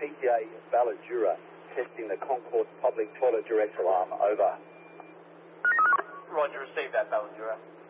PTA Balladura, testing the Concourse Public Toilet Direct Alarm, over. Roger, receive that, Balladura.